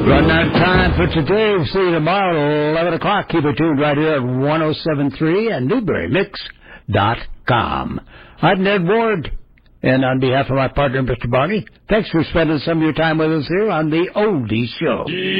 Run out of time for today. We'll see you tomorrow at 11 o'clock. Keep it tuned right here at 107.3 and NewberryMix.com. I'm Ned Ward, and on behalf of my partner, Mr. Barney, thanks for spending some of your time with us here on the Oldie Show.